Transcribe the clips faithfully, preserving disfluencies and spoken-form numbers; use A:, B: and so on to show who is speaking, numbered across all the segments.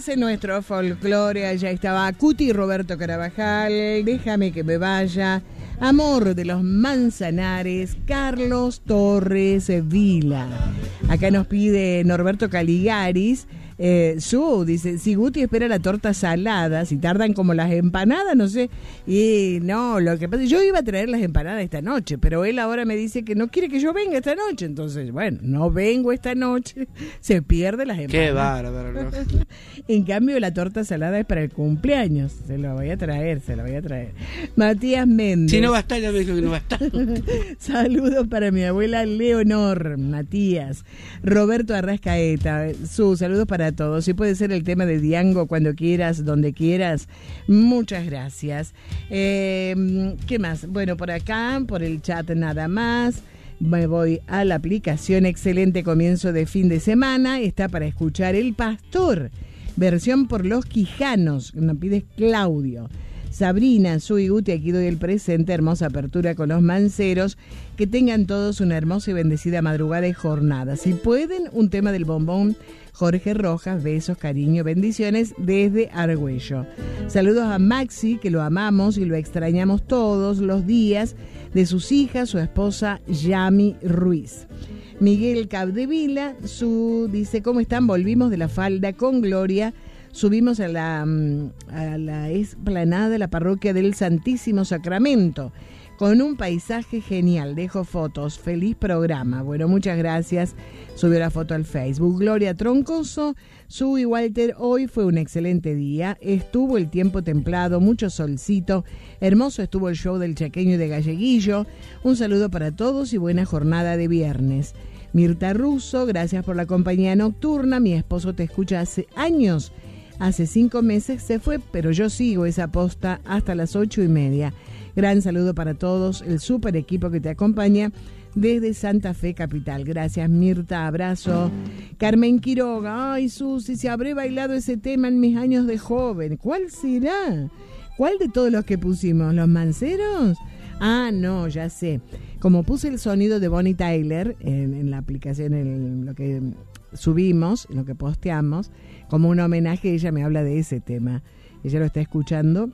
A: es nuestro folclore. Allá estaba Cuti Roberto Carabajal, Déjame que me vaya, Amor de los Manzanares, Carlos Torres Vila. Acá nos pide Norberto Caligaris. Eh, Su dice, si Guti espera la torta salada, si tardan como las empanadas, no sé. Y no, lo que pasa, yo iba a traer las empanadas esta noche, pero él ahora me dice que no quiere que yo venga esta noche. Entonces, bueno, no vengo esta noche, se pierde las empanadas.
B: Qué bárbaro, ¿no?
A: En cambio, la torta salada es para el cumpleaños. Se lo voy a traer, se lo voy a traer. Matías Méndez.
B: Si no va a estar, ya me dijo que no va a estar.
A: Saludos para mi abuela Leonor, Matías. Roberto Arrascaeta. Su saludos para todos. Si puede ser el tema de Diango cuando quieras, donde quieras. Muchas gracias. Eh, ¿Qué más? Bueno, por acá, por el chat nada más. Me voy a la aplicación. Excelente comienzo de fin de semana. Está para escuchar El Pastor, versión por Los Quijanos. Nos pide Claudio. Sabrina, Su y Guti, aquí doy el presente. Hermosa apertura con los manceros. Que tengan todos una hermosa y bendecida madrugada y jornada. Si pueden, un tema del bombón Jorge Rojas. Besos, cariño, bendiciones desde Argüello. Saludos a Maxi, que lo amamos y lo extrañamos todos los días, de sus hijas, su esposa Yami Ruiz. Miguel Capdevila, Su dice, ¿cómo están? Volvimos de la falda con Gloria. Subimos a la, a la explanada de la parroquia del Santísimo Sacramento con un paisaje genial. Dejo fotos. Feliz programa. Bueno, muchas gracias. Subió la foto al Facebook. Gloria Troncoso, Su y Walter, hoy fue un excelente día. Estuvo el tiempo templado, mucho solcito. Hermoso estuvo el show del Chaqueño y de Galleguillo. Un saludo para todos y buena jornada de viernes. Mirta Russo, gracias por la compañía nocturna. Mi esposo te escucha hace años. Hace cinco meses se fue, pero yo sigo esa posta hasta las ocho y media. Gran saludo para todos, el super equipo que te acompaña desde Santa Fe Capital. Gracias, Mirta, abrazo. Carmen Quiroga, ay, Susi, si habré bailado ese tema en mis años de joven. ¿Cuál será? ¿Cuál de todos los que pusimos? ¿Los manceros? Ah, no, ya sé. Como puse el sonido de Bonnie Tyler en, en la aplicación, en lo que subimos, en lo que posteamos, como un homenaje, ella me habla de ese tema. Ella lo está escuchando.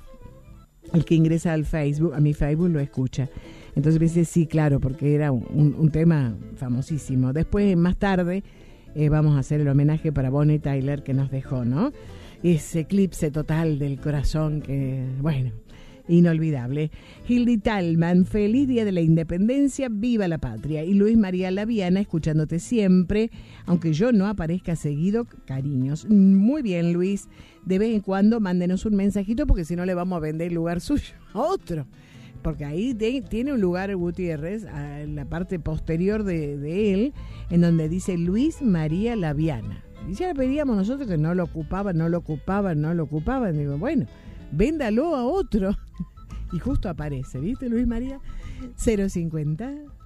A: El que ingresa al Facebook, a mi Facebook, lo escucha. Entonces me dice, sí, claro, porque era un, un tema famosísimo. Después, más tarde, eh, vamos a hacer el homenaje para Bonnie Tyler que nos dejó, ¿no? Ese eclipse total del corazón que, bueno, inolvidable. Hildy Talman, feliz día de la independencia, viva la patria. Y Luis María Laviana, escuchándote siempre, aunque yo no aparezca seguido, cariños. Muy bien, Luis, de vez en cuando mándenos un mensajito porque si no le vamos a vender el lugar suyo a otro. Porque ahí de, tiene un lugar Gutiérrez, en la parte posterior de, de él, en donde dice Luis María Laviana. Y ya le pedíamos nosotros que no lo ocupaban, no lo ocupaban, no lo ocupaban. Digo, bueno, véndalo a otro. Y justo aparece, ¿viste, Luis María? cero cincuenta